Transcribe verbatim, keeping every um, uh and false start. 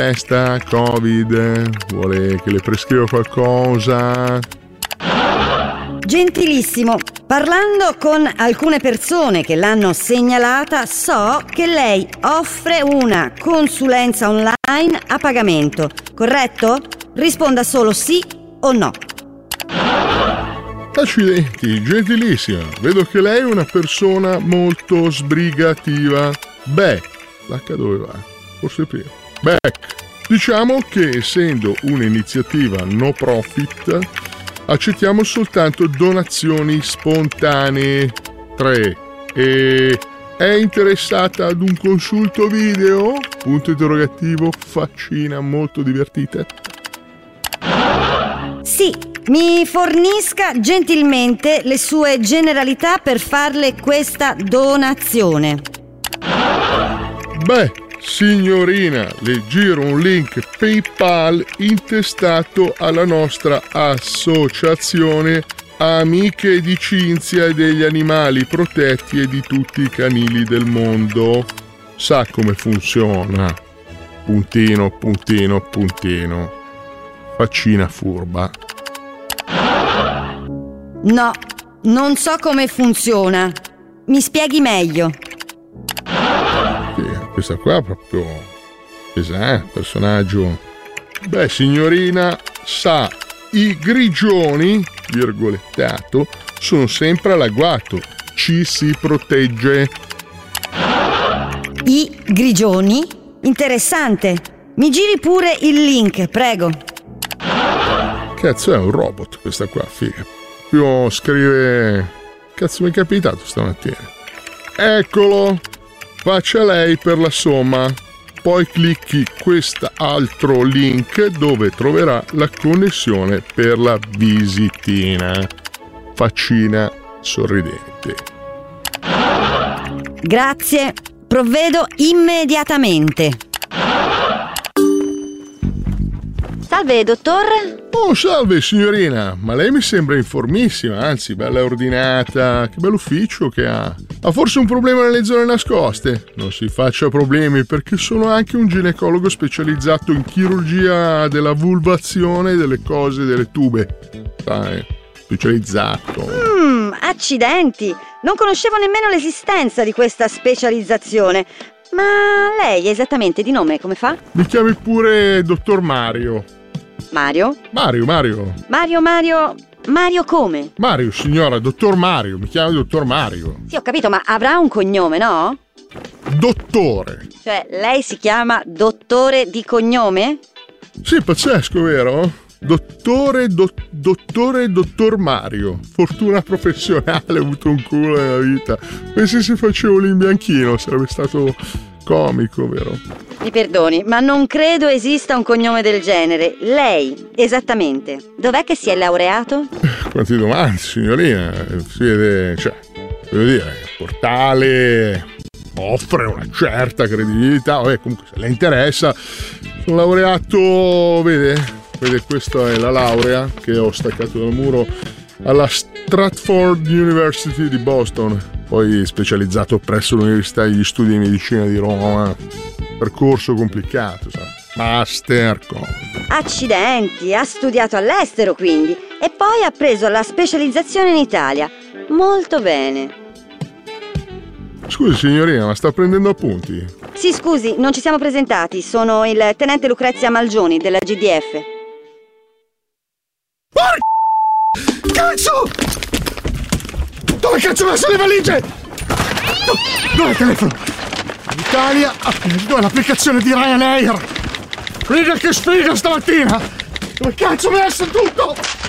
testa, Covid, vuole che le prescriva qualcosa? Gentilissimo, parlando con alcune persone che l'hanno segnalata, so che lei offre una consulenza online a pagamento, corretto? Risponda solo sì o no. Accidenti, gentilissima, vedo che lei è una persona molto sbrigativa. Beh, l'H dove va? Forse prima. Beh, diciamo che essendo un'iniziativa no profit, accettiamo soltanto donazioni spontanee. tre. E è interessata ad un consulto video? Punto interrogativo, faccina molto divertita. Sì, mi fornisca gentilmente le sue generalità per farle questa donazione. Beh, signorina, le giro un link PayPal intestato alla nostra associazione Amiche di Cinzia e degli animali protetti e di tutti i canili del mondo. Sa come funziona? Puntino, puntino, puntino. Faccina furba. No, non so come funziona. Mi spieghi meglio. Sì, questa qua è proprio pesante, personaggio. Beh, signorina, sa, i grigioni, virgolettato, sono sempre all'agguato. Ci si protegge. I grigioni? Interessante. Mi giri pure il link, prego. Cazzo, è un robot questa qua, figa. Più scrive... Cazzo mi è capitato stamattina. Eccolo. Faccia lei per la somma. Poi clicchi quest'altro link dove troverà la connessione per la visitina. Faccina sorridente. Grazie. Provvedo immediatamente. Salve, dottore. Oh, salve signorina, ma lei mi sembra informissima, anzi bella ordinata, che bell'ufficio che ha. Ha forse un problema nelle zone nascoste? Non si faccia problemi perché sono anche un ginecologo specializzato in chirurgia della vulvazione delle cose delle tube. Sai, specializzato. Mmm, accidenti, non conoscevo nemmeno l'esistenza di questa specializzazione. Ma lei esattamente di nome come fa? Mi chiami pure dottor Mario. Mario? Mario, Mario. Mario, Mario... Mario come? Mario, signora, dottor Mario, mi chiamo dottor Mario. Sì, ho capito, ma avrà un cognome, no? Dottore. Cioè, lei si chiama dottore di cognome? Sì, pazzesco, vero? Dottore, do, dottore, dottor Mario. Fortuna professionale, ho avuto un culo nella vita. Pensi se facevo l'imbianchino, sarebbe stato comico, vero? Mi perdoni, ma non credo esista un cognome del genere. Lei, esattamente, dov'è che si è laureato? Quanti domande, signorina. Si vede, cioè, devo dire, il portale offre una certa credibilità. Vabbè, comunque, se le interessa, sono laureato, vede? Vede, questa è la laurea che ho staccato dal muro alla Stratford University di Boston, poi specializzato presso l'Università degli Studi di Medicina di Roma. Percorso complicato, sa? Master, cosa? Accidenti, ha studiato all'estero quindi e poi ha preso la specializzazione in Italia. Molto bene. Scusi signorina, ma sta prendendo appunti? Sì, scusi, non ci siamo presentati. Sono il tenente Lucrezia Malgioni della G D F. Porca cazzo! Dove cazzo ho messo le valigie? Do- dove è il telefono? L'Italia ha finito l'applicazione di Ryanair. Figa che sfiga stamattina! Dove cazzo ho messo tutto?